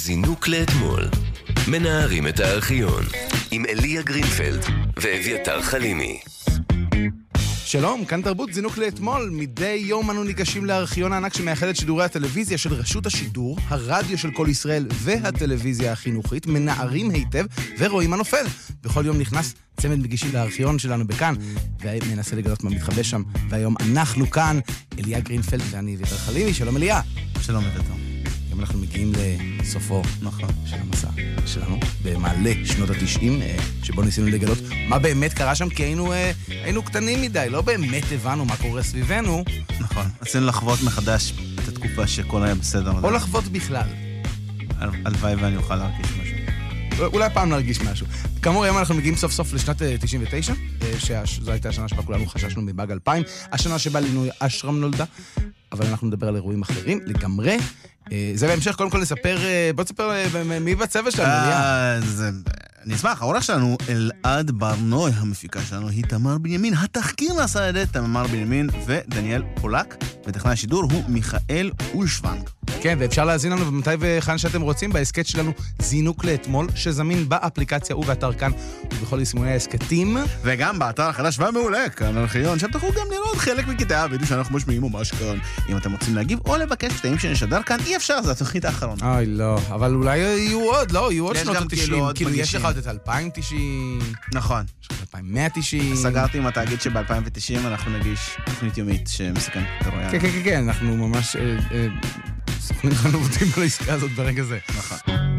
זינוק לאתמול. מנערים את הארכיון עם אליה גרינפלד ואביתר חלימי. שלום, כאן תרבות זינוק לאתמול. מדי יום אנו ניגשים לארכיון הענק שמאחד את שידורי הטלוויזיה של רשות השידור, הרדיו של כל ישראל והטלוויזיה החינוכית, מנערים היטב ורואים הנופל. בכל יום נכנס צמד מגישים לארכיון שלנו בכאן, ומנסה לגלות מה מתחבא שם. והיום אנחנו כאן, אליה גרינפלד ואני אביתר חלימי. שלום אליה. שלום אביתר. היום אנחנו מגיעים לסופו של המסע שלנו במעלה שנות ה-90, שבו ניסינו לגלות מה באמת קרה שם, כי היינו קטנים מדי, לא באמת הבנו מה קורה סביבנו. נכון, רצינו לחוות מחדש את התקופה שכל היה בסדר. או לחוות בכלל. הלוואי ואני אוכל להרגיש משהו. אולי פעם נרגיש משהו. כאמור, היום אנחנו מגיעים סוף סוף לשנת 99, שזו הייתה השנה שבה כולנו חששנו מבאג 2000, השנה שבה לינוי אשרם נולדה, אבל אנחנו נדבר על אירועים אחרים לגמרי. זה בהמשך, קודם כל נספר, בוא תספר מי בצבע שלנו, אליה. אני אשמח, העורך שלנו, אלעד ברנוי, המפיקה שלנו, היא תמר בנימין. התחקיר נעשה על ידי תמר בנימין ודניאל פולק, וטכנאי השידור הוא מיכאל אולשוונג. כן, ואפשר להזין לנו במתי וכאן שאתם רוצים, בהסקט שלנו זינוק לאתמול, שזמין באפליקציה ובאתר כאן, ובכל יישומוני ההסקטים. וגם באתר החדש והמעולה, כאן הארכיון, שם תוכלו גם לראות חלק מקטעי הוידאו שאנחנו משמיעים ממש כאן. אם אתם רוצים להגיב או לבקש קטעים שנשדר כאן, אי אפשר, זו התוכנית האחרונה. אוי, לא, אבל אולי יהיו עוד, לא, יהיו עוד שנות ה-90. כאילו, יש לך עוד את 2090. נכון. יש לך 2190. סגרתי עם התאגיד שב-2090 אנחנו נגיש תוכנית יומית שמסכן את הרויאל. כן, אנחנו ממש סוכנים חנובטים על העסקה הזאת ברגע זה. נכון.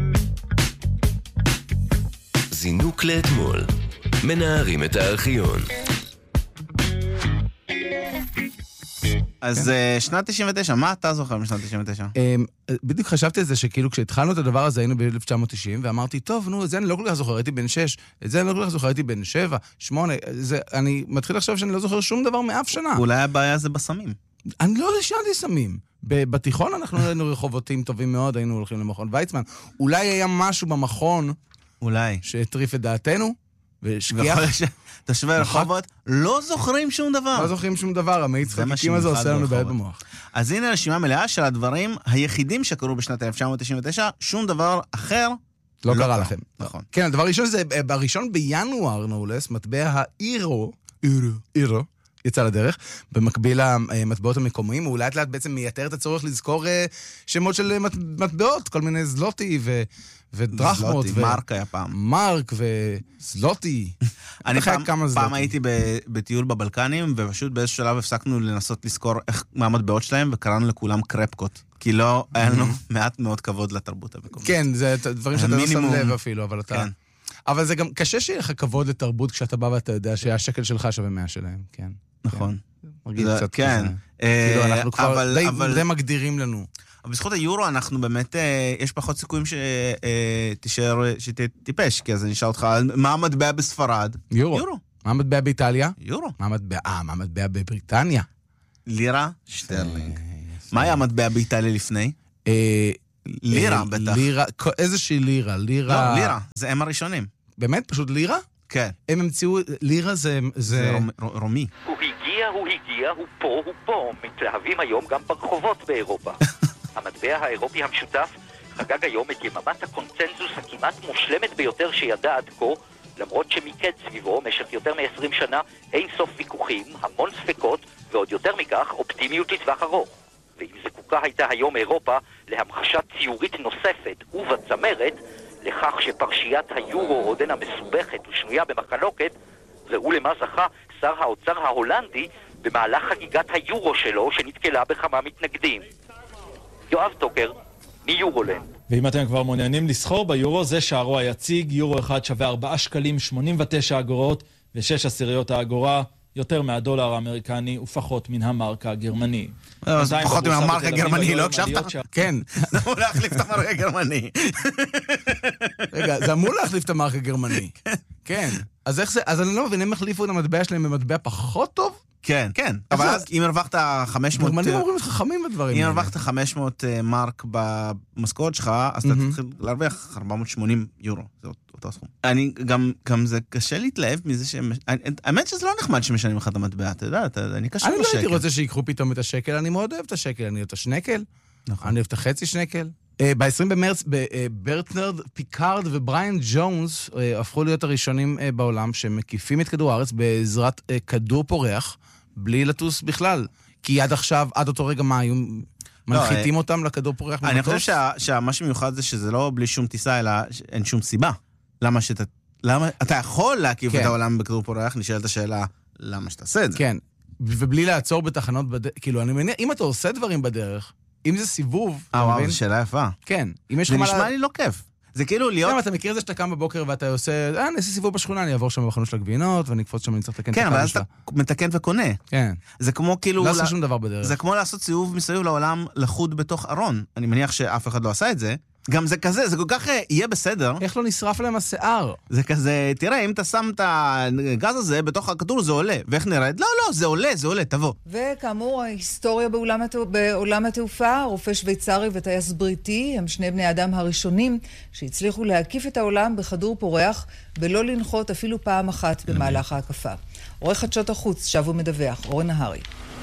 זינוק לאתמול. מנערים את הארכיון. אז שנת 99, מה אתה זוכר משנת 99? בדיוק חשבתי על זה שכאילו כשהתחלנו את הדבר הזה היינו ב-1990, ואמרתי, טוב, נו, את זה אני לא כל כך זוכר, הייתי בן 6, את זה אני לא כל כך זוכר, הייתי בן 7, 8, אני מתחיל לחשוב שאני לא זוכר שום דבר מאף שנה. אולי הבעיה זה בסמים. אני לא נשארתי סמים. בתיכון אנחנו היינו רחובותים טובים מאוד, היינו הולכים למכון ויצמן. אולי היה משהו במכון אולי שהטריף את דעתנו, ושקיח. תושבי רחובות לא זוכרים שום דבר. לא זוכרים שום דבר, המאיץ חלקיקים הזה עושה לנו בעיות במוח. אז הנה רשימה מלאה של הדברים היחידים שקרו בשנת 1999, שום דבר אחר לא קרה לכם. נכון. כן, הדבר הראשון זה, בראשון בינואר נולס, מטבע האירו, יצא לדרך, במקביל למטבעות המקומיים, הוא לאט לאט בעצם מייתר את הצורך לזכור שמות של מטבעות, כל מיני זלוטי ודרחמות. מרק היה פעם. מרק וזלוטי. אני פעם הייתי בטיול בבלקנים, ופשוט באיזשהו שלב הפסקנו לנסות לזכור מה המטבעות שלהם, וקראנו לכולם קרפקות. כי לא היה לנו מעט מאוד כבוד לתרבות המקומית. כן, זה דברים שאתה לא שם לב אפילו, אבל אתה... אבל זה גם קשה שיהיה לך כבוד לתרבות כשאתה בא ואתה יודע שהשקל שלך שווה 100 שלהם, כן. נכון. מרגיש קצת כן. כאילו אנחנו כבר די מגדירים לנו. אבל בזכות היורו אנחנו באמת, יש פחות סיכויים שתיפש, כי אז אני אשאל אותך, מה המטבע בספרד? יורו. מה המטבע באיטליה? יורו. מה המטבע בבריטניה? לירה שטרלינג. מה היה המטבע באיטליה לפני? לירה, בטח. איזושהי לירה. לא, לירה. זה הם הראשונים. באמת? פשוט לירה? כן. הם המציאו, לירה זה רומי. הוא הגיע, הוא פה. מתלהבים היום גם ברחובות באירופה. המטבע האירופי המשותף חגג היום את יממת הקונצנזוס הכמעט מושלמת ביותר שידע עד כה, למרות שמיקד סביבו במשך יותר מ-20 שנה אין סוף ויכוחים, המון ספקות, ועוד יותר מכך אופטימיות לטווח ארוך. ואם זקוקה הייתה היום אירופה להמחשה ציורית נוספת ובצמרת, לכך שפרשיית היורו עודנה מסובכת ושנויה במחלוקת, ראו למה זכה שר האוצר ההולנדי במהלך חגיגת היורו שלו שנתקלה בכמה מתנגדים. יואב טוקר, מיורולנד. ואם אתם כבר מעוניינים לסחור ביורו, זה שערו היציג, יורו אחד שווה 4 שקלים 89 אגורות ו6 האגורה, יותר מהדולר האמריקני ופחות מן המרק הגרמני. פחות מן המרק הגרמני, לא הקשבת? כן. זה אמור להחליף את המרק הגרמני. רגע, זה אמור להחליף את המרק הגרמני. כן. אז איך זה, אז אני לא מבין, הם החליפו את המטבע שלהם במטבע פחות טוב? כן, כן. אבל אז אם הרווחת 500... גרמנים אומרים לך חכמים בדברים. אם הרווחת 500 מרק במשכורת שלך, אז אתה תתחיל להרוויח 480 יורו. זה אותו הסכום. גם זה קשה להתלהב מזה ש... האמת שזה לא נחמד שמשנים לך את המטבע, אתה יודע, אני קשה בשקל. אני לא הייתי רוצה שיקחו פתאום את השקל, אני מאוד אוהב את השקל, אני אוהב את השנקל, אני אוהב את החצי שנקל. ב-20 במרץ, ברטנרד פיקארד ובריאן ג'ונס הפכו להיות הראשונים בעולם שמקיפים את כדור הארץ בעזרת כדור פורח, בלי לטוס בכלל. כי עד עכשיו, עד אותו רגע מה, היו מנחיתים אותם לכדור פורח במטוס? אני חושב שמה שמיוחד זה שזה לא בלי שום טיסה, אלא אין שום סיבה. למה אתה יכול להקיף את העולם בכדור פורח, נשאלת השאלה, למה שתעשה את זה? כן, ובלי לעצור בתחנות בדרך, כאילו, אני מניח, אם אתה עושה דברים בדרך, אם זה סיבוב, וואו, זו שאלה יפה. כן. זה נשמע לי לא כיף. זה כאילו להיות... אתה מכיר את זה שאתה קם בבוקר ואתה עושה, אני אעשה סיבוב בשכונה, אני אעבור שם בחנות של הגבינות, ואני אקפוץ שם, אני צריך לתקן את כן, אבל הקו אז שלה. אתה מתקן וקונה. כן. זה כמו כאילו... לא עושה שום דבר בדרך. זה כמו לעשות סיבוב מסביב לעולם לחוד בתוך ארון. אני מניח שאף אחד לא עשה את זה. גם זה כזה, זה כל כך יהיה בסדר. איך לא נשרף להם השיער? זה כזה, תראה, אם אתה שם את הגז הזה בתוך הכדור, זה עולה. ואיך נראה? לא, זה עולה, תבוא. וכאמור, ההיסטוריה בעולם התעופה, רופא שוויצרי וטייס בריטי, הם שני בני האדם הראשונים שהצליחו להקיף את העולם בכדור פורח, בלא לנחות אפילו פעם אחת במהלך ההקפה. עורך חדשות החוץ, שב ומדווח, אורן נהרי.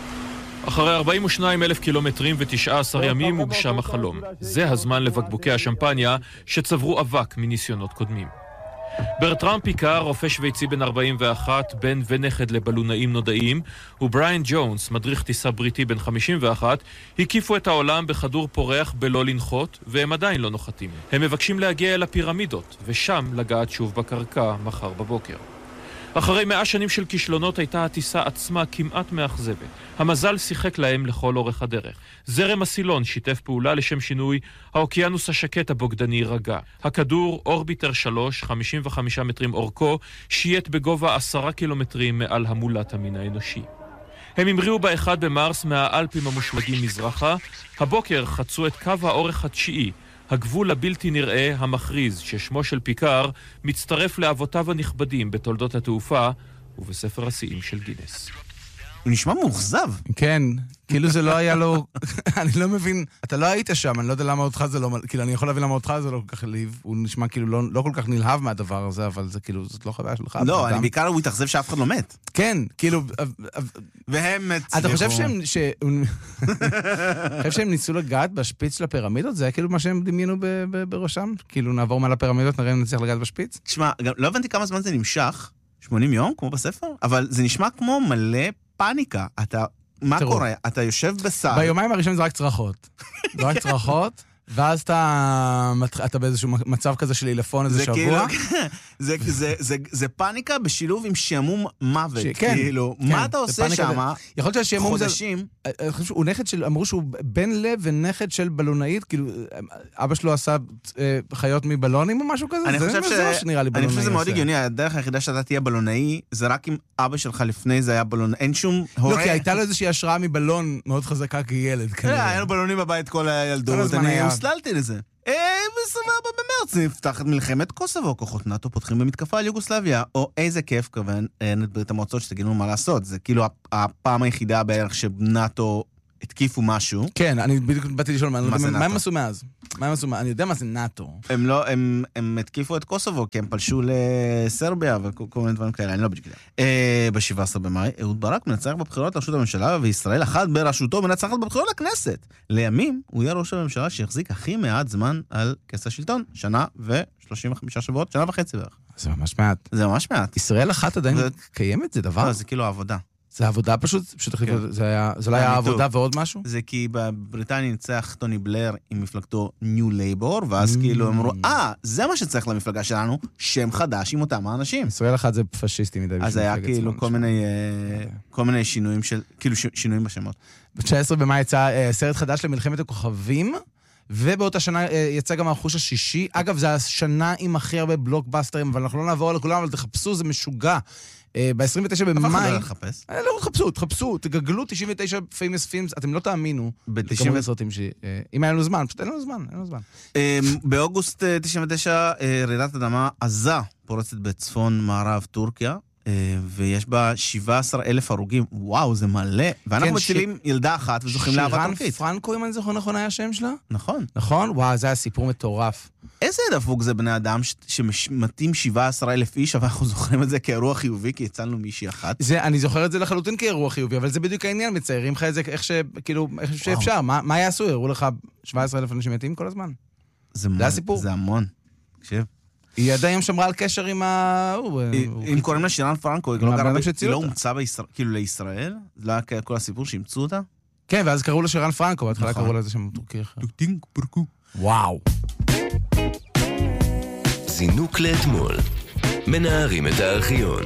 אחרי 42,000 קילומטרים ו19 ימים הוגשם החלום. זה הזמן לבקבוקי השמפניה שצברו אבק מניסיונות קודמים. ברטרם פיקאר, רופא שוויצי בן 41, בן ונכד לבלונאים נודעים, ובריאן ג'ונס, מדריך טיסה בריטי בן 51, הקיפו את העולם בכדור פורח בלא לנחות, והם עדיין לא נוחתים. הם מבקשים להגיע אל הפירמידות, ושם לגעת שוב בקרקע מחר בבוקר. אחרי 100 שנים של כישלונות הייתה הטיסה עצמה כמעט מאכזבת. המזל שיחק להם לכל אורך הדרך. זרם הסילון שיתף פעולה לשם שינוי, האוקיינוס השקט הבוגדני רגע. הכדור, אורביטר 3, 55 מטרים אורכו, שייט בגובה 10 קילומטרים מעל המולת המין האנושי. הם המריאו ב-1 במרס מהאלפים המושמגים מזרחה. הבוקר חצו את קו האורך התשיעי, הגבול הבלתי נראה המכריז ששמו של פיקאר מצטרף לאבותיו הנכבדים בתולדות התעופה ובספר השיאים של גינס. הוא נשמע מאוכזב. כן, כאילו זה לא היה לו... אני לא מבין, אתה לא היית שם, אני לא יודע למה אותך זה לא... כאילו, אני יכול להבין למה אותך זה לא כל כך ליב, הוא נשמע כאילו לא כל כך נלהב מהדבר הזה, אבל זה כאילו, זאת לא חוויה שלך. לא, אני בעיקר הוא התאכזב שאף אחד לא מת. כן, כאילו... והם אתה חושב שהם ניסו לגעת בשפיץ של הפירמידות? זה היה כאילו מה שהם דמיינו בראשם? כאילו נעבור מעל הפירמידות, נראה אם נצליח לגעת בשפיץ? תשמע, לא הבנתי כמה זמן זה נמשך, 80 יום, כמו בספר, אבל זה נשמע כמו מלא פאניקה. מה קורה? אתה יושב בסל. ביומיים הראשונים זה רק צרחות. זה רק צרחות, ואז אתה באיזשהו מצב כזה של עילפון איזה שבוע. זה פאניקה בשילוב עם שעמום מוות. כאילו, מה אתה עושה שם? יכול להיות שהשעמום זה... חודשים. הוא נכד של... אמרו שהוא בן לב ונכד של בלונאית, כאילו, אבא שלו עשה חיות מבלונים או משהו כזה? אני חושב שזה מאוד הגיוני, הדרך היחידה שאתה תהיה בלונאי, זה רק אם אבא שלך לפני זה היה בלון, אין שום הורה... לא, כי הייתה לו איזושהי השראה מבלון מאוד חזקה כילד, כנראה. היה לו בלונים בבית כל הילדות, אני הוסללתי לזה. בסבבה במרץ נפתחת מלחמת קוסובו, כוחות נאטו פותחים במתקפה על יוגוסלביה, או איזה כיף כוון את ברית המועצות שתגידו מה לעשות, זה כאילו הפעם היחידה בערך שנאטו התקיפו משהו. כן, אני בדיוק באתי לשאול, מה הם עשו מאז? אני יודע מה זה נאטו. הם התקיפו את קוסובו, כי הם פלשו לסרביה וכל מיני דברים כאלה, אני לא בדיוק יודע. ב-17 במאי, אהוד ברק מנצח בבחירות לראשות הממשלה, וישראל אחת בראשותו מנצחת בבחירות לכנסת. לימים, הוא יהיה ראש הממשלה שיחזיק הכי מעט זמן על כס השלטון, שנה ו-35 שבועות, שנה וחצי בערך. זה ממש מעט. זה ממש מעט. ישראל אחת עדיין קיימת, זה דבר? לא, זה כאילו העבודה. זה עבודה פשוט זה לא היה עבודה ועוד משהו? זה כי בבריטניה ניצח טוני בלר עם מפלגתו ניו לייבור, ואז כאילו אמרו, זה מה שצריך למפלגה שלנו, שם חדש עם אותם האנשים. ישראל אחת זה פשיסטי מדי. אז היה כאילו כל מיני שינויים כאילו שינויים בשמות. ב-19 במאי יצא סרט חדש למלחמת הכוכבים, ובאותה שנה יצא גם החוש השישי. אגב, זה השנה עם הכי הרבה בלוקבאסטרים, אבל אנחנו לא נעבור על כולם, אבל תחפשו, זה משוגע. ב-29 במאי... לא, תחפשו, תגגלו 99 famous films, אתם לא תאמינו. אם היה לנו זמן, פשוט אין לנו זמן. באוגוסט 99, רעידת אדמה עזה פורצת בצפון מערב טורקיה, ויש בה 17,000 הרוגים. וואו, זה מלא. ואנחנו מצילים ילדה אחת וזוכים לאהבה טורקית. שירן פרנקו, אם אני זוכר נכון, היה השם שלה? נכון. נכון? וואו, זה היה סיפור מטורף. איזה דפוק זה בני אדם שמתים 17,000 איש, אבל אנחנו זוכרים את זה כאירוע חיובי, כי הצלנו מישהי אחת. אני זוכר את זה לחלוטין כאירוע חיובי, אבל זה בדיוק העניין, מציירים לך את זה איך שאפשר. מה יעשו? הראו לך 17,000 אנשים מתים כל הזמן? זה הסיפור. זה המון. תקשיב. היא עד היום שמרה על קשר עם אם קוראים לה שירן פרנקו, היא לא הומצא לישראל, זה היה כל הסיפור שהמצאו אותה? כן, ואז קראו לה שירן פרנקו, בהתחלה קראו לה זה שם טורקי אחר. וואו. זינוק לאתמול. מנערים את הארכיון.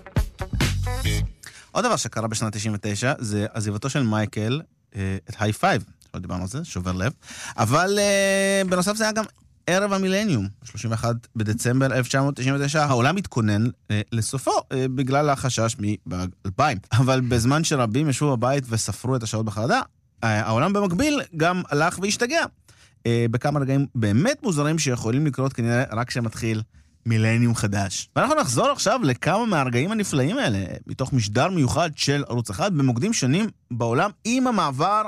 עוד דבר שקרה בשנת 99, זה עזיבתו של מייקל, את היי פייב, לא דיברנו על זה, שובר לב, אבל בנוסף זה היה גם ערב המילניום, 31 בדצמבר 1999, העולם התכונן לסופו, בגלל החשש מבאג 2000. אבל בזמן שרבים ישבו בבית וספרו את השעות בחרדה, העולם במקביל גם הלך והשתגע. בכמה רגעים באמת מוזרים שיכולים לקרות כנראה רק כשמתחיל מילניום חדש. ואנחנו נחזור עכשיו לכמה מהרגעים הנפלאים האלה, מתוך משדר מיוחד של ערוץ אחד, במוקדים שונים בעולם, עם המעבר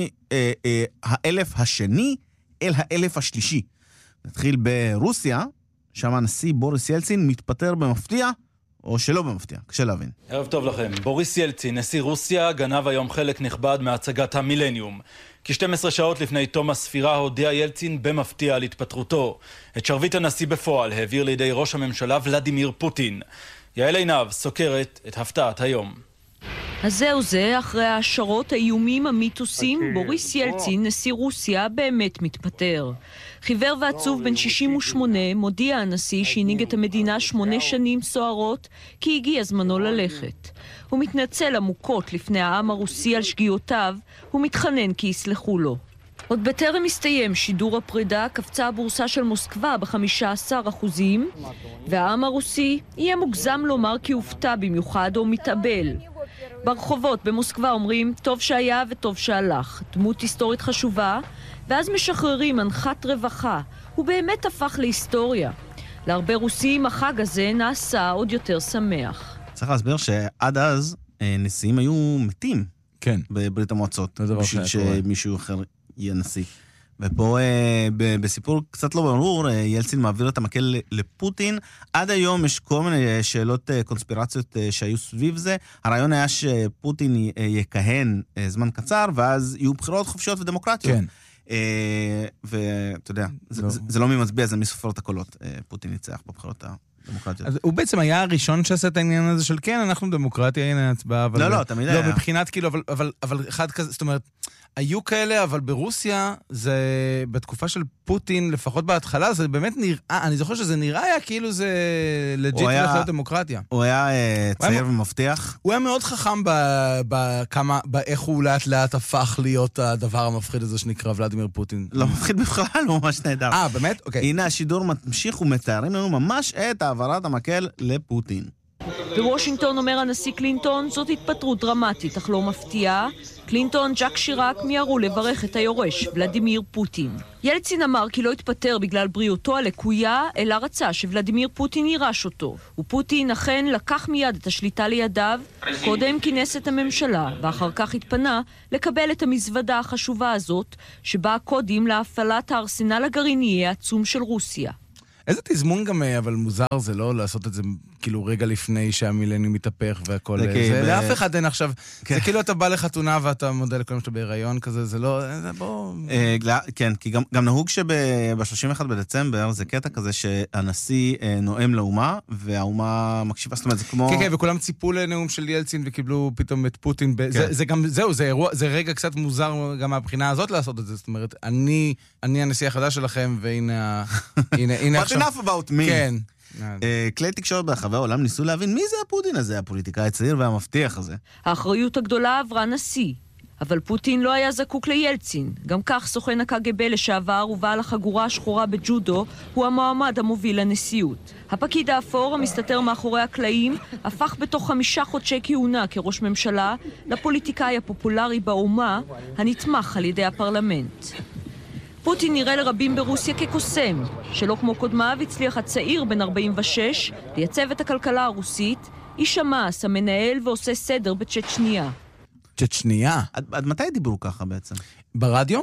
מהאלף השני אל האלף השלישי. נתחיל ברוסיה, שם הנשיא בוריס ילצין מתפטר במפתיע, או שלא במפתיע, קשה להבין. ערב טוב לכם. בוריס ילצין, נשיא רוסיה, גנב היום חלק נכבד מהצגת המילניום. כ-12 שעות לפני תום הספירה הודיע ילצין במפתיע על התפטרותו. את שרביט הנשיא בפועל העביר לידי ראש הממשלה ולדימיר פוטין. יעל עינב סוקרת את הפתעת היום. אז זהו זה, אחרי ההשערות, האיומים, המיתוסים, בוריס ילצין, נשיא רוסיה, באמת מתפטר. חיוור ועצוב בן 68 מודיע הנשיא שהנהיג את המדינה 8 שנים סוערות, כי הגיע זמנו ללכת. הוא מתנצל עמוקות לפני העם הרוסי על שגיאותיו, הוא מתחנן כי יסלחו לו. עוד בטרם הסתיים שידור הפרידה, קפצה הבורסה של מוסקבה ב-15%, והעם הרוסי יהיה מוגזם לומר כי הופתע במיוחד או מתאבל. ברחובות במוסקבה אומרים, טוב שהיה וטוב שהלך, דמות היסטורית חשובה, ואז משחררים הנחת רווחה. הוא באמת הפך להיסטוריה. להרבה רוסים החג הזה נעשה עוד יותר שמח. צריך להסביר שעד אז נשיאים היו מתים. כן. בברית המועצות. בשביל שמישהו אחר יהיה נשיא. ופה בסיפור קצת לא ברור, ילצין מעביר את המקל לפוטין. עד היום יש כל מיני שאלות קונספירציות שהיו סביב זה. הרעיון היה שפוטין יכהן זמן קצר, ואז יהיו בחירות חופשיות ודמוקרטיות. כן. ואתה יודע, זה לא מי מצביע, זה מי סופר את הקולות. פוטין ניצח בבחירות הדמוקרטיות. הוא בעצם היה הראשון שעשה את העניין הזה של כן, אנחנו דמוקרטיה, הנה הצבעה. לא, תמיד היה. לא, מבחינת כאילו, אבל אחד כזה, זאת אומרת, היו כאלה, אבל ברוסיה, זה בתקופה של פוטין, לפחות בהתחלה, זה באמת נראה, אני זוכר שזה נראה היה כאילו זה לג'יט לחיות דמוקרטיה. הוא היה צעיר ומבטיח. הוא היה מאוד חכם באיך הוא לאט לאט הפך להיות הדבר המפחיד הזה שנקרא ולדימיר פוטין. לא מפחיד בכלל, הוא ממש נהדר. באמת? אוקיי. הנה השידור ממשיך ומתארים לנו ממש את העברת המקל לפוטין. בוושינגטון אומר הנשיא קלינטון, זאת התפטרות דרמטית, אך לא מפתיעה. קלינטון, ג'ק שיראק מיהרו לברך את היורש, ולדימיר פוטין. ילצין אמר כי לא התפטר בגלל בריאותו הלקויה, אלא רצה שוולדימיר פוטין יירש אותו. ופוטין אכן לקח מיד את השליטה לידיו, קודם כינס את הממשלה, ואחר כך התפנה לקבל את המזוודה החשובה הזאת, שבה הקודים להפעלת הארסנל הגרעיני העצום של רוסיה. איזה תזמון גם, אבל מוזר זה לא לעשות את זה כאילו רגע לפני שהמילניום מתהפך והכל. זה לאף אחד אין עכשיו. זה כאילו אתה בא לחתונה ואתה מודה לכולם שאתה בהיריון כזה, זה לא, זה בוא... כן, כי גם נהוג שב-31 בדצמבר זה קטע כזה שהנשיא נואם לאומה, והאומה מקשיבה, זאת אומרת, זה כמו... כן, וכולם ציפו לנאום של ילצין וקיבלו פתאום את פוטין. זה גם, זהו, זה רגע קצת מוזר גם מהבחינה הזאת לעשות את זה. זאת אומרת, אני הנשיא החדש שלכם, והנה עכשיו... enough about me. כן. כלי תקשורת ברחבי העולם ניסו להבין מי זה הפוטין הזה, הפוליטיקאי הצעיר והמבטיח הזה. האחריות הגדולה עברה נשיא, אבל פוטין לא היה זקוק לילצין. גם כך סוכן הקג"ב לשעבר ובעל החגורה השחורה בג'ודו הוא המועמד המוביל לנשיאות. הפקיד האפור המסתתר מאחורי הקלעים הפך בתוך 5 חודשי כהונה כראש ממשלה לפוליטיקאי הפופולרי באומה הנתמך על ידי הפרלמנט. פוטין נראה לרבים ברוסיה כקוסם, שלא כמו קודמיו הצליח הצעיר בן 46 לייצב את הכלכלה הרוסית, איש המעש המנהל ועושה סדר בצ'צ'ניה. צ'צ'ניה? עד מתי דיברו ככה בעצם? ברדיו?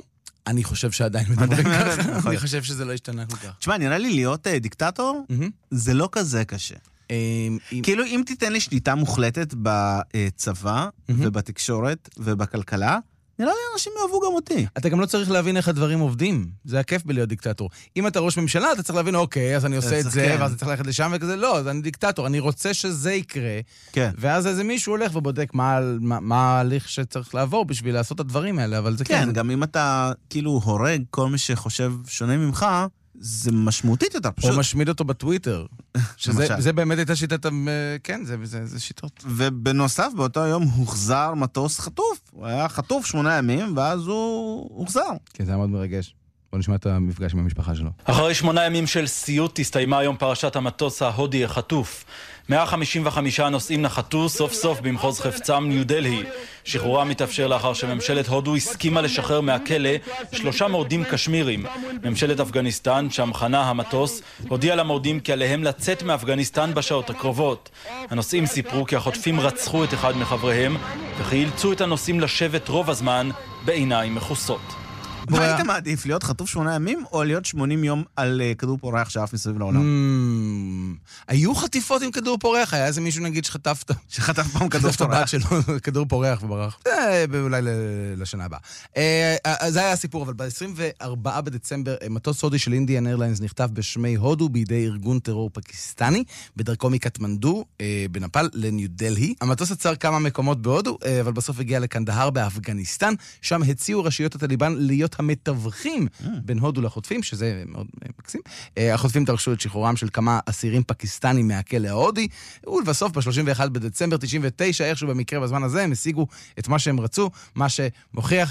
אני חושב שעדיין מדברים ככה. אני חושב שזה לא השתנה כל כך. תשמע, נראה לי להיות דיקטטור, זה לא כזה קשה. כאילו, אם תיתן לי שליטה מוחלטת בצבא ובתקשורת ובכלכלה, נראה לי אנשים יאהבו גם אותי. אתה גם לא צריך להבין איך הדברים עובדים. זה הכיף בלהיות דיקטטור. אם אתה ראש ממשלה, אתה צריך להבין, אוקיי, אז אני עושה את זה, ואז אני צריך ללכת לשם וכזה. לא, אז אני דיקטטור, אני רוצה שזה יקרה. כן. ואז איזה מישהו הולך ובודק מה ההליך שצריך לעבור בשביל לעשות את הדברים האלה, אבל זה כן. גם אם אתה כאילו הורג כל מי שחושב שונה ממך, זה משמעותית יותר, פשוט. או משמיד אותו בטוויטר. שזה באמת הייתה שיטת, כן, זה שיטות. ובנוסף, באותו יום הוחזר מטוס חטוף. הוא היה חטוף 8 ימים, ואז הוא הוחזר. כן, זה היה מאוד מרגש. בוא נשמע את המפגש עם המשפחה שלו. אחרי 8 ימים של סיוט הסתיימה היום פרשת המטוס ההודי החטוף. 155 נוסעים נחתו סוף סוף במחוז חפצם ניו דלהי. שחרורם מתאפשר לאחר שממשלת הודו הסכימה לשחרר מהכלא 3 מורדים קשמירים. ממשלת אפגניסטן, שהמחנה המטוס, הודיעה למורדים כי עליהם לצאת מאפגניסטן בשעות הקרובות. הנוסעים סיפרו כי החוטפים רצחו את אחד מחבריהם, וכי אילצו את הנוסעים לשבת רוב הזמן בעיניים מכוסות. מה היית מעדיף, להיות חטוף 8 ימים, או להיות 80 יום על כדור פורח שאף מסביב לעולם? היו חטיפות עם כדור פורח, היה איזה מישהו נגיד שחטפת. שחטף פעם כדור פורח. הבת שלו, כדור פורח וברח. אולי לשנה הבאה. זה היה הסיפור, אבל ב-24 בדצמבר, מטוס הודי של אינדיאן איירליינס נכתב בשמי הודו בידי ארגון טרור פקיסטני, בדרכו מקטמנדו, בנפאל, לניו דלהי. המטוס עצר כמה מקומות בהודו, אבל בסוף הגיע לקנדהר באפגניסטן, שם הציעו רשויות הטליבן להיות המתווכים בין הודו לחוטפים, שזה מאוד מקסים. החוטפים דרשו את שחרורם של כמה אסירים פקיסטנים מהכלא ההודי, ולבסוף ב-31 בדצמבר 99, איכשהו במקרה בזמן הזה, הם השיגו את מה שהם רצו, מה שמוכיח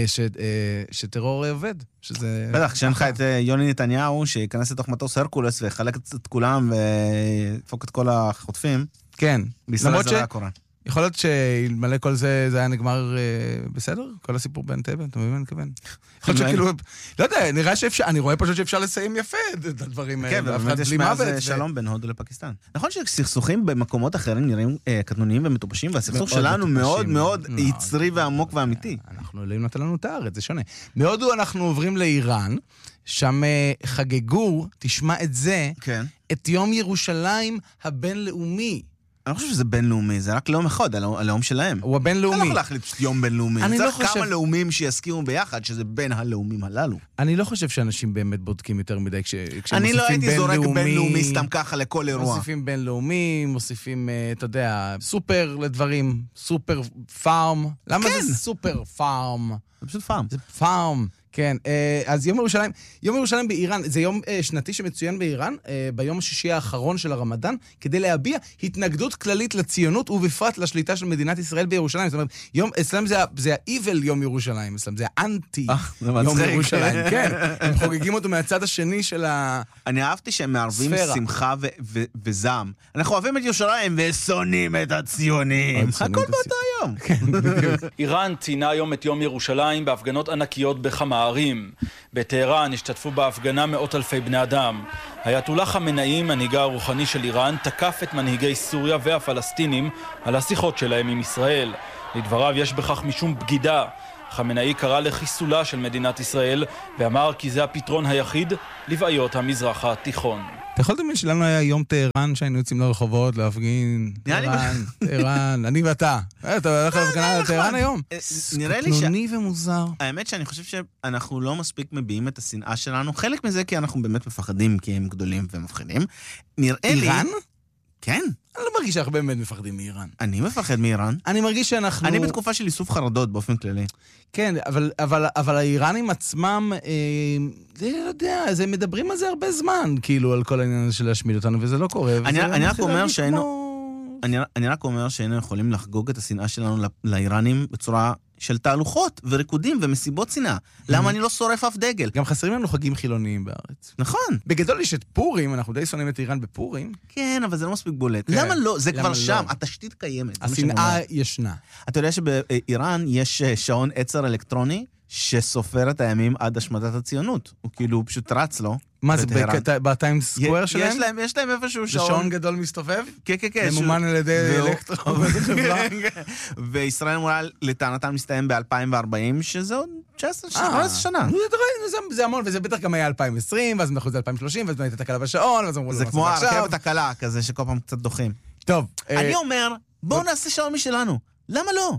שטרור עובד. בטח, כשנחה את יוני נתניהו, שיכנס לתוך מטוס הרקולס ויחלק את כולם ופוק את כל החוטפים. כן. בישראל זה היה קורה. יכול להיות שאלמלא כל זה, זה היה נגמר בסדר? כל הסיפור באנטבה, אתה מבין מה אני מתכוון? יכול להיות שכאילו, לא יודע, נראה שאפשר, אני רואה פשוט שאפשר לסיים יפה את הדברים האלה. כן, ובאמת יש מאז שלום בין הודו לפקיסטן. נכון שסכסוכים במקומות אחרים נראים קטנוניים ומטופשים, והסכסוך שלנו מאוד מאוד יצרי ועמוק ואמיתי. אנחנו אלוהים נתן לנו את הארץ, זה שונה. מהודו אנחנו עוברים לאיראן, שם חגגו, תשמע את זה, את יום ירושלים הבינלאומי. אני חושב שזה בינלאומי, זה רק לאום אחד, הלאום שלהם. הוא הבינלאומי. אתה לא יכול להחליט יום בינלאומי. צריך כמה לאומים שיסכימו ביחד, שזה בין הלאומים הללו. אני לא חושב שאנשים באמת בודקים יותר מדי כשמוסיפים בינלאומי. אני לא הייתי זורק בינלאומי סתם ככה לכל אירוע. מוסיפים בינלאומי, מוסיפים, אתה יודע, סופר לדברים, סופר פארם. למה זה סופר פארם? זה פשוט פארם. זה פארם. כן, אז יום ירושלים באיראן, זה יום שנתי שמצוין באיראן, ביום השישי האחרון של הרמדאן, כדי להביע התנגדות כללית לציונות ובפרט לשליטה של מדינת ישראל בירושלים. זאת אומרת, אצלם זה ה-evil יום ירושלים, אצלם זה האנטי יום ירושלים. כן, הם חוגגים אותו מהצד השני של ה... אני אהבתי שהם מערבים שמחה וזעם. אנחנו אוהבים את ירושלים ושונאים את הציונים. הכל באותו יום. איראן ציינה היום את יום ירושלים בהפגנות ענקיות בכמה ערים. בטהרן השתתפו בהפגנה מאות אלפי בני אדם. האייתוללה חמינאי, מנהיגה הרוחני של איראן, תקף את מנהיגי סוריה והפלסטינים על השיחות שלהם עם ישראל. לדבריו יש בכך משום בגידה. חמינאי קרא לחיסולה של מדינת ישראל ואמר כי זה הפתרון היחיד לבעיות המזרח התיכון. אתה יכול לדמיין שלנו היה יום טהרן שהיינו יוצאים לרחובות להפגין, טהרן, אני ואתה. אתה הולך להפגנה לטהרן היום? נראה לי קטנוני ומוזר. האמת שאני חושב שאנחנו לא מספיק מביעים את השנאה שלנו, חלק מזה כי אנחנו באמת מפחדים כי הם גדולים ומפחידים. איראן? כן. אני לא מרגיש שאנחנו באמת מפחדים מאיראן. אני מפחד מאיראן. אני מרגיש שאנחנו... אני בתקופה של איסוף חרדות באופן כללי. כן, אבל האיראנים עצמם, לא יודע, הם מדברים על זה הרבה זמן, כאילו, על כל העניין הזה של להשמיד אותנו, וזה לא קורה. אני רק אומר שהיינו יכולים לחגוג את השנאה שלנו לאיראנים בצורה של תהלוכות וריקודים ומסיבות שנאה. למה אני לא שורף אף דגל? גם חסרים לנו חגים חילוניים בארץ. נכון. בגדול יש את פורים, אנחנו די שונאים את איראן בפורים. כן, אבל זה לא מספיק בולט. למה לא? זה כבר שם, התשתית קיימת. השנאה ישנה. אתה יודע שבאיראן יש שעון עצר אלקטרוני שסופר את הימים עד השמדת הציונות. הוא כאילו פשוט רץ לו. מה זה, בטיימס סקוואר שלהם? יש להם איפשהו שעון. זה שעון גדול מסתובב? כן. ממומן על ידי אלקטרו. וישראל אמורה לטענתם מסתיים ב-2040, שזה עוד 19 שנה. זה המון, וזה בטח גם היה 2020, ואז אנחנו זה 2030, ואז הייתה תקלה בשעון, זה כמו הרכבת הקלה, כזה שכל פעם קצת דוחים. טוב. אני אומר, בואו נעשה שעון משלנו. למה לא?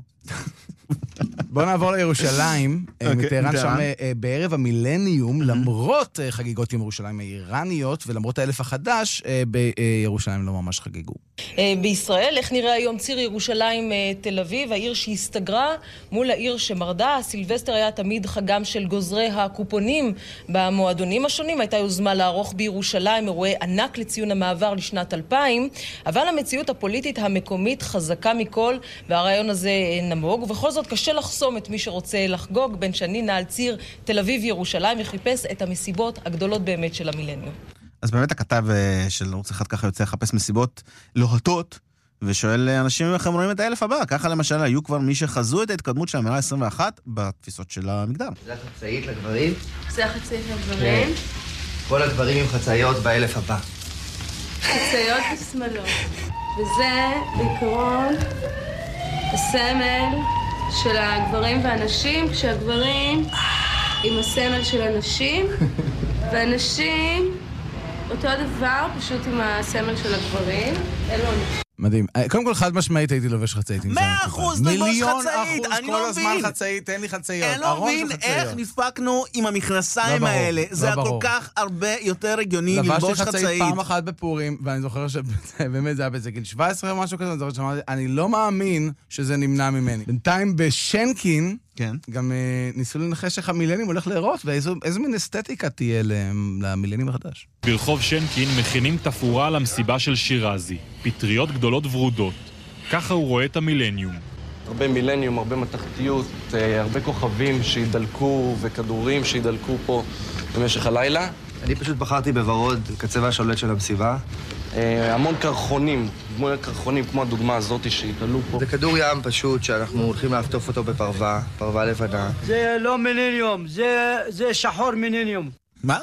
בואו נעבור לירושלים, מטהרן שם בערב המילניום, למרות חגיגות יום ירושלים האיראניות, ולמרות האלף החדש, בירושלים לא ממש חגגו. בישראל, איך נראה היום ציר ירושלים תל אביב, העיר שהסתגרה מול העיר שמרדה. סילבסטר היה תמיד חגם של גוזרי הקופונים במועדונים השונים. הייתה יוזמה לערוך בירושלים אירועי ענק לציון המעבר לשנת 2000, אבל המציאות הפוליטית המקומית חזקה מכל, והרעיון הזה נמוג, ובכל זאת קשה לחסום את מי שרוצה לחגוג. בן שני נע על ציר תל אביב ירושלים וחיפש את המסיבות הגדולות באמת של המילניום. אז באמת הכתב של ערוץ אחד ככה יוצא לחפש מסיבות לוהטות, ושואל אנשים איך הם רואים את האלף הבא. ככה למשל היו כבר מי שחזו את ההתקדמות של המאה ה-21 בתפיסות של המגדר. זה החצאית לגברים? זה החצאית לגברים. כל הגברים עם חצאיות באלף הבא. חצאיות ושמאלות. וזה בעיקרון הסמל של הגברים והנשים, כשהגברים עם הסמל של הנשים, והנשים אותו דבר, פשוט עם הסמל של הגברים. אלו אנשים. מדהים. קודם כל, חד משמעית הייתי לובש חצאית. 100% לובש חצאית. אני כל הזמן חצאית, תן לי חצאיות. אני לא מבין איך נפקנו עם המכנסיים האלה. זה היה כל כך הרבה יותר הגיוני ללבוש חצאית. לבשתי חצאית פעם אחת בפורים, ואני זוכר שבאמת זה היה באיזה גיל 17 או משהו כזה, אני זוכר שאמרתי, אני לא מאמין שזה נמנע ממני. בינתיים בשנקין, גם ניסו לנחש איך המילניום הולך להיראות, ואיזו מין אסתטיקה תהיה למילניום החדש. ברחוב שנקין מכינים תפאורה למסיבה של שירזי, פטריות גדולות ורודות. ככה הוא רואה את המילניום. הרבה מילניום, הרבה מתכתיות, הרבה כוכבים שידלקו וכדורים שידלקו פה במשך הלילה. אני פשוט בחרתי בוורוד, קצבה השולט של המסיבה. המון קרחונים, קרחונים כמו הדוגמה הזאת שהתעלו פה. זה כדור ים פשוט שאנחנו הולכים להפתוף אותו בפרווה, פרווה לבנה. זה לא מילניום, זה שחור מילניום. מה?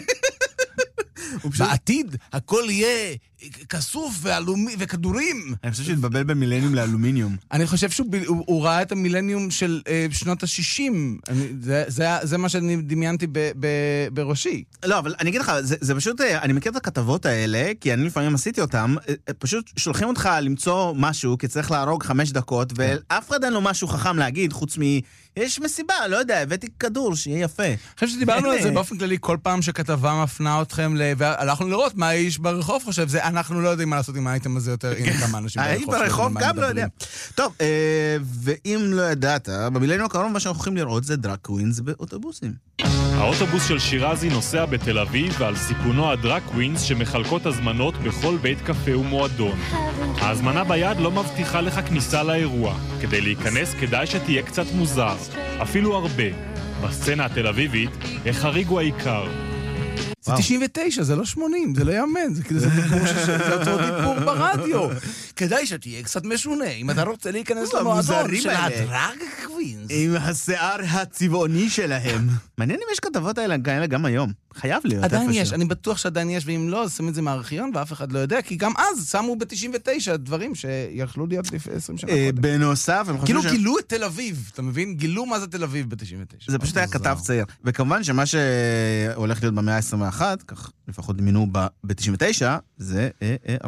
בעתיד הכל יהיה כסוף וכדורים. אני חושב שהתבבל במילניום לאלומיניום. אני חושב שהוא ראה את המילניום של שנות ה-60. זה מה שאני דמיינתי בראשי. לא, אבל אני אגיד לך, זה פשוט, אני מכיר את הכתבות האלה, כי אני לפעמים עשיתי אותם, פשוט שולחים אותך למצוא משהו, כי צריך להרוג 5 דקות, ואף אחד אין לו משהו חכם להגיד, חוץ יש מסיבה, לא יודע, הבאתי כדור, שיהיה יפה. אני חושב שדיברנו על זה באופן כללי, כל פעם שכתבה מפנה אתכם, והלכנו לראות מה האיש ברחוב חושב, אנחנו לא יודעים מה לעשות עם האייטם הזה יותר, הנה כמה אנשים ברחוב. האיש ברחוב גם לא יודע. טוב, ואם לא ידעת, במילניום הקרוב מה שאנחנו הולכים לראות זה דרג קווינס באוטובוסים. האוטובוס של שירזי נוסע בתל אביב, ועל סיפונו הדרג קווינס שמחלקות הזמנות בכל בית קפה ומועדון. ההזמנה ביד לא מבטיחה לך כניסה לאירוע. כדי להיכנס כדאי שתהיה קצת מוזר, אפילו הרבה. בסצנה התל אביבית, החריגו העיקר. זה 99, זה לא 80, זה לא יאמן, זה אותו דיבור ברדיו. כדאי שתהיה קצת משונה, אם אתה רוצה להיכנס למועדון של הדרג קווינס. עם השיער הצבעוני שלהם. מעניין אם יש כתבות האלה גם היום. חייב להיות. עדיין יש, אני בטוח שעדיין יש, ואם לא, אז שמים את זה מהארכיון, ואף אחד לא יודע, כי גם אז שמו ב-99 דברים שיכלו להיות לפני 20 שנה קודם. בנוסף, כאילו גילו את תל אביב, אתה מבין? גילו מה זה תל אביב ב-99. זה פשוט היה כתב צעיר. וכמובן שמה שהולך להיות במאה ה-21, כך לפחות דמיינו ב-99, זה